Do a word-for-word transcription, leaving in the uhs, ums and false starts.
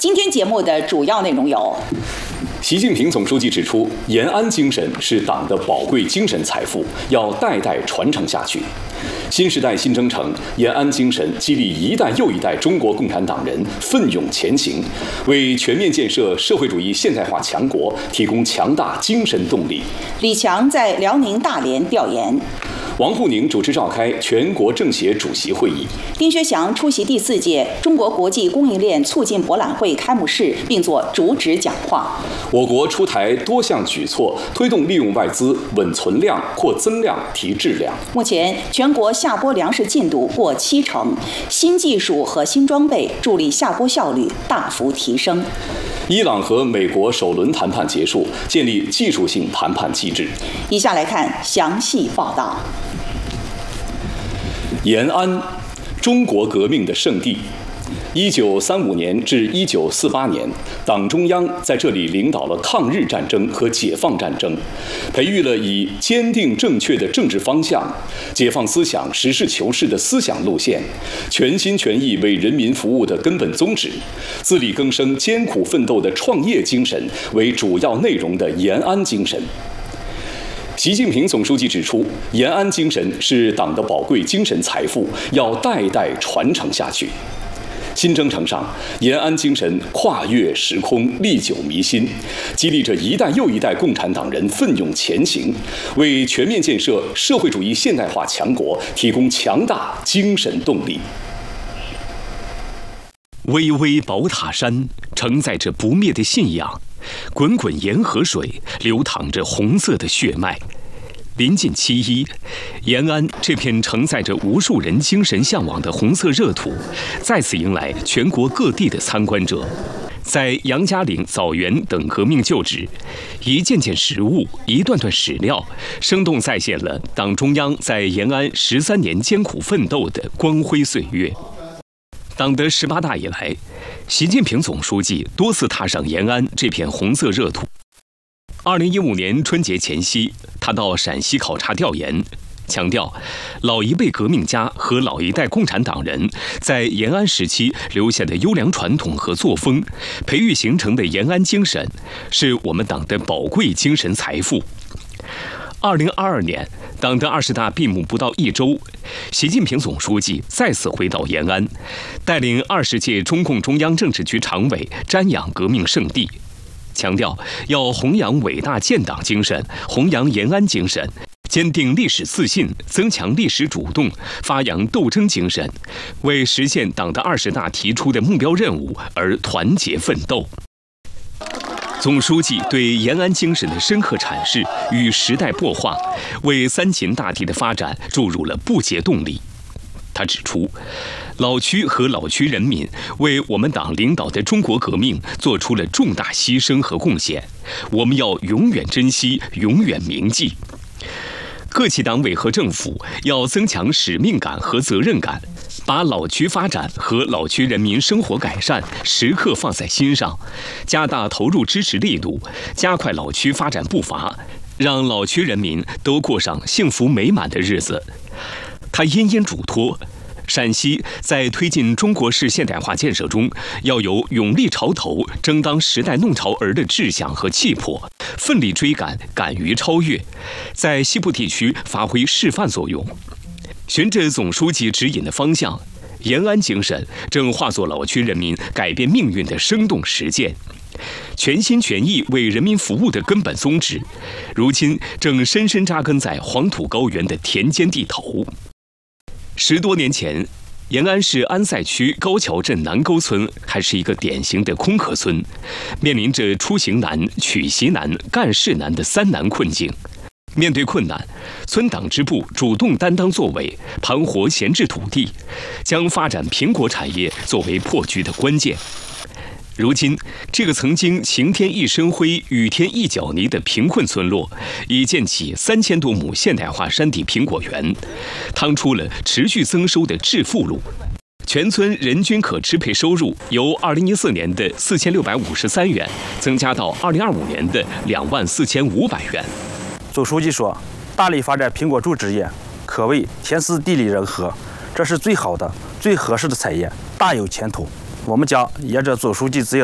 今天节目的主要内容有： 习近平总书记指出，延安精神是党的宝贵精神财富，要代代传承下去。新时代新征程，延安精神激励一代又一代中国共产党人奋勇前行，为全面建设社会主义现代化强国提供强大精神动力。 李强在辽宁大连调研。 王沪宁主持召开全国政协主席会议。 丁薛祥出席第四届中国国际供应链促进博览会开幕式，并作主旨讲话。 我国出台多项举措，推动利用外资稳存量、扩增量、提质量。 目前，全国下播粮食进度过七成，新技术和新装备助力下播效率大幅提升。 伊朗和美国首轮谈判结束，建立技术性谈判机制。 以下来看详细报道。 延安，中国革命的圣地。一九三五年至一九四八年，党中央在这里领导了抗日战争和解放战争，培育了以坚定正确的政治方向、解放思想、实事求是的思想路线、全心全意为人民服务的根本宗旨、自力更生、艰苦奋斗的创业精神为主要内容的延安精神。习近平总书记指出，延安精神是党的宝贵精神财富，要代代传承下去。新征程上，延安精神跨越时空，历久弥新，激励着一代又一代共产党人奋勇前行，为全面建设社会主义现代化强国提供强大精神动力。 巍巍宝塔山承载着不灭的信仰，滚滚沿河水流淌着红色的血脉。临近七一，延安这片承载着无数人精神向往的红色热土，再次迎来全国各地的参观者。在杨家岭、枣园等革命旧址，一件件实物、一段段史料，生动再现了党中央在延安十三年艰苦奋斗的光辉岁月。党的十八大以来，习近平总书记多次踏上延安这片红色热土。二零一五年春节前夕，他到陕西考察调研，强调老一辈革命家和老一代共产党人在延安时期留下的优良传统和作风，培育形成的延安精神，是我们党的宝贵精神财富。二零二二年，党的二十大闭幕不到一周，习近平总书记再次回到延安，带领二十届中共中央政治局常委瞻仰革命圣地。强调要弘扬伟大建党精神，弘扬延安精神，坚定历史自信，增强历史主动，发扬斗争精神，为实现党的二十大提出的目标任务而团结奋斗。总书记对延安精神的深刻阐释与时代擘画，为三秦大地的发展注入了不竭动力。他指出，老区和老区人民为我们党领导的中国革命做出了重大牺牲和贡献，我们要永远珍惜，永远铭记。各级党委和政府要增强使命感和责任感，把老区发展和老区人民生活改善时刻放在心上，加大投入支持力度，加快老区发展步伐，让老区人民都过上幸福美满的日子。他殷殷嘱托，陕西在推进中国式现代化建设中，要有勇立潮头、争当时代弄潮儿的志向和气魄，奋力追赶，敢于超越，在西部地区发挥示范作用。循着总书记指引的方向，延安精神正化作老区人民改变命运的生动实践。全心全意为人民服务的根本宗旨，如今正深深扎根在黄土高原的田间地头。十多年前，延安市安塞区高桥镇南沟村还是一个典型的空壳村，面临着出行难、取习难、干事难的三难困境。面对困难，村党支部主动担当作为，盘活闲置土地，将发展苹果产业作为破局的关键。如今，这个曾经晴天一身灰、雨天一脚泥的贫困村落，已建起三千多亩现代化山地苹果园，趟出了持续增收的致富路。全村人均可支配收入由二零一四年的四千六百五十三元，增加到二零二五年的两万四千五百元。 总书记说，大力发展苹果种植业，可谓天时地利人和，这是最好的、最合适的产业，大有前途。我们将沿着总书记指引